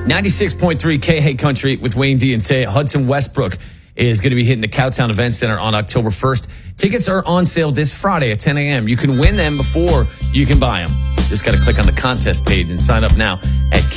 96.3 K-Hey Country with Wayne D. and Tay. Hudson Westbrook is going to be hitting the Cowtown Event Center on October 1st. Tickets are on sale this Friday at 10 a.m. You can win them before you can buy them. Just got to click on the contest page and sign up now at